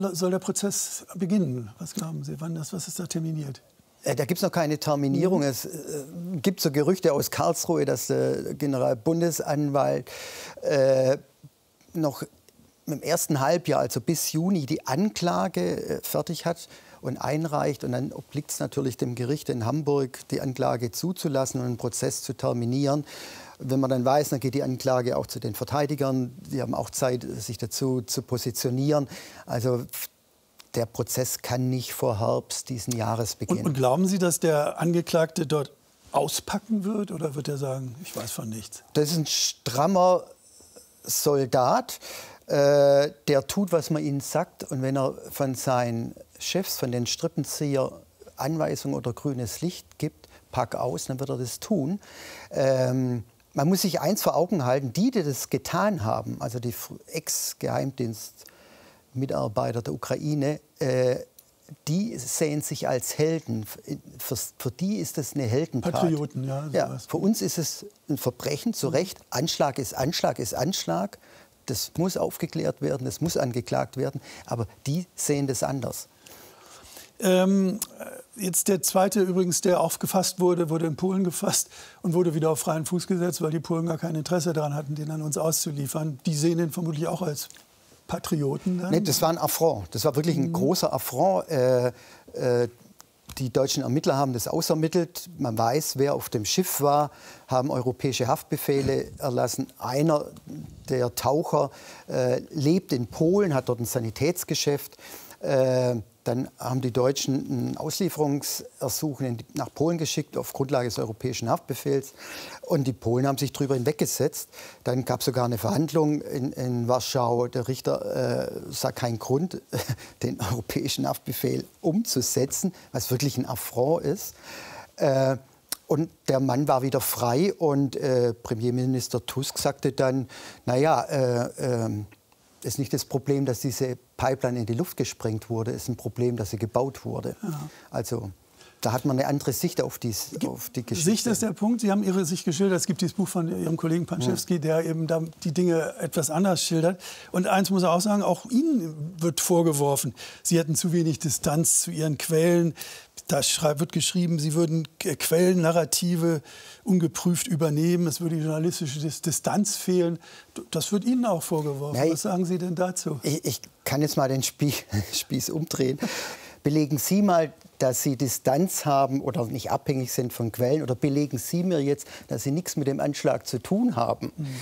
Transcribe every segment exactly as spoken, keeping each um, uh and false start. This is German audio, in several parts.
Soll der Prozess beginnen? Was glauben Sie? Wann das, was ist da terminiert? Da gibt es noch keine Terminierung. Mhm. Es äh, gibt so Gerüchte aus Karlsruhe, dass der Generalbundesanwalt äh, noch im ersten Halbjahr, also bis Juni, die Anklage äh, fertig hat und einreicht. Und dann obliegt es natürlich dem Gericht in Hamburg, die Anklage zuzulassen und den Prozess zu terminieren. Wenn man dann weiß, dann geht die Anklage auch zu den Verteidigern. Die haben auch Zeit, sich dazu zu positionieren. Also der Prozess kann nicht vor Herbst diesen Jahres beginnen. Und, und glauben Sie, dass der Angeklagte dort auspacken wird? Oder wird er sagen, ich weiß von nichts? Das ist ein strammer Soldat. Äh, der tut, was man ihm sagt. Und wenn er von seinen Chefs, von den Strippenzieher Anweisung oder grünes Licht gibt, pack aus, dann wird er das tun. Ähm, man muss sich eins vor Augen halten, die, die das getan haben, also die Ex-Geheimdienstmitarbeiter der Ukraine, äh, die sehen sich als Helden. Für, für die ist das eine Heldentat. Patrioten, ja. Ja, für uns ist es ein Verbrechen, zu Recht. Anschlag ist Anschlag ist Anschlag. Das muss aufgeklärt werden, das muss angeklagt werden. Aber die sehen das anders. Ähm, jetzt der zweite übrigens, der auch gefasst wurde, wurde in Polen gefasst und wurde wieder auf freien Fuß gesetzt, weil die Polen gar kein Interesse daran hatten, den an uns auszuliefern. Die sehen den vermutlich auch als Patrioten. Dann. Nee, das war ein Affront. Das war wirklich ein mhm. großer Affront. Äh, äh, die deutschen Ermittler haben das ausermittelt. Man weiß, wer auf dem Schiff war, haben europäische Haftbefehle erlassen. Einer der Taucher äh, lebt in Polen, hat dort ein Sanitätsgeschäft. Äh, Dann haben die Deutschen ein Auslieferungsersuch nach Polen geschickt auf Grundlage des europäischen Haftbefehls. Und die Polen haben sich darüber hinweggesetzt. Dann gab es sogar eine Verhandlung in, in Warschau. Der Richter äh, sah keinen Grund, den europäischen Haftbefehl umzusetzen, was wirklich ein Affront ist. Äh, und der Mann war wieder frei. Und äh, Premierminister Tusk sagte dann, naja, äh, äh, ist nicht das Problem, dass diese Pipeline in die Luft gesprengt wurde, ist ein Problem, dass sie gebaut wurde. Ja. Also da hat man eine andere Sicht auf die, auf die Geschichte. Sicht ist der Punkt. Sie haben Ihre Sicht geschildert. Es gibt dieses Buch von Ihrem Kollegen Panczewski, ja. der eben da die Dinge etwas anders schildert. Und eins muss er auch sagen, auch Ihnen wird vorgeworfen, Sie hätten zu wenig Distanz zu Ihren Quellen. Da wird geschrieben, Sie würden Quellennarrative ungeprüft übernehmen. Es würde die journalistische Distanz fehlen. Das wird Ihnen auch vorgeworfen. Ja, ich, Was sagen Sie denn dazu? Ich, ich kann jetzt mal den Spie Spieß umdrehen. Belegen Sie mal, dass Sie Distanz haben oder nicht abhängig sind von Quellen. Oder belegen Sie mir jetzt, dass Sie nichts mit dem Anschlag zu tun haben. Mhm.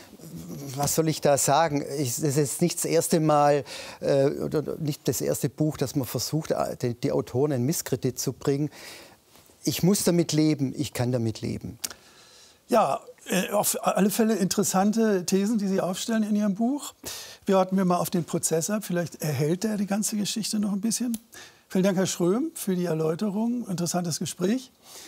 Was soll ich da sagen? Ich, das ist jetzt nicht das erste Mal äh, oder nicht das erste Buch, das man versucht, die, die Autoren in Misskredit zu bringen. Ich muss damit leben, ich kann damit leben. Ja, äh, auf alle Fälle interessante Thesen, die Sie aufstellen in Ihrem Buch. Wir warten wir mal auf den Prozess ab. Vielleicht erhält er die ganze Geschichte noch ein bisschen. Vielen Dank, Herr Schröm, für die Erläuterung. Interessantes Gespräch.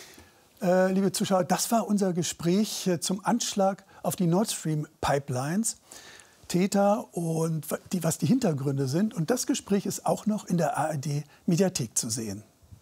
Äh, liebe Zuschauer, das war unser Gespräch äh, zum Anschlag auf die Nord Stream Pipelines, Täter und die, was die Hintergründe sind. Und das Gespräch ist auch noch in der A R D-Mediathek zu sehen.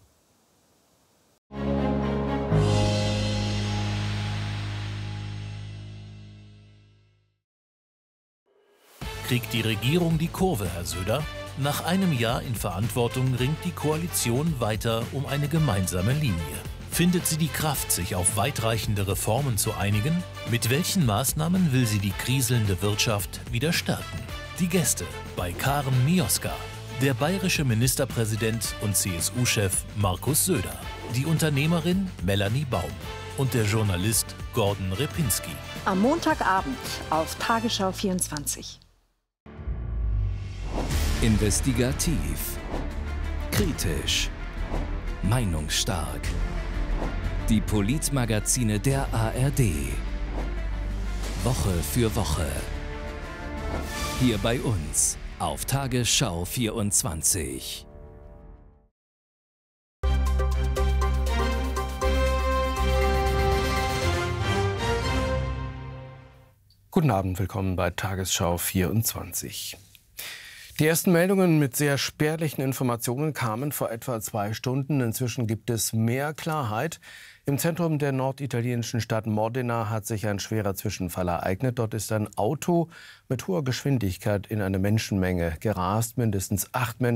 Kriegt die Regierung die Kurve, Herr Söder? Nach einem Jahr in Verantwortung ringt die Koalition weiter um eine gemeinsame Linie. Findet sie die Kraft, sich auf weitreichende Reformen zu einigen? Mit welchen Maßnahmen will sie die kriselnde Wirtschaft wieder stärken? Die Gäste bei Karen Mioska, der bayerische Ministerpräsident und C S U-Chef Markus Söder, die Unternehmerin Melanie Baum und der Journalist Gordon Repinski. Am Montagabend auf Tagesschau vierundzwanzig. Investigativ, kritisch, meinungsstark. Die Politmagazine der A R D. Woche für Woche. Hier bei uns auf Tagesschau vierundzwanzig. Guten Abend, willkommen bei Tagesschau vierundzwanzig. Die ersten Meldungen mit sehr spärlichen Informationen kamen vor etwa zwei Stunden. Inzwischen gibt es mehr Klarheit. Im Zentrum der norditalienischen Stadt Modena hat sich ein schwerer Zwischenfall ereignet. Dort ist ein Auto mit hoher Geschwindigkeit in eine Menschenmenge gerast. Mindestens acht Menschen